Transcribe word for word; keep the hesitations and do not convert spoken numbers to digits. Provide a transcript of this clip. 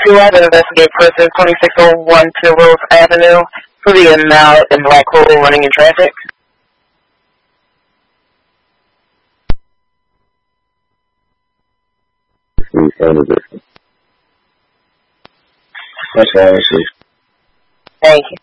two, I have an investigate person twenty-six oh one Penrose Avenue for the amount in black hole running in traffic. That's all I see. Thank you.